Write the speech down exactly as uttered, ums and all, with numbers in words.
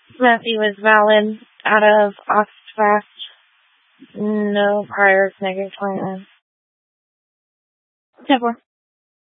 Matthew is valid out of Oxfast. No prior negative twenty-nine. ten four.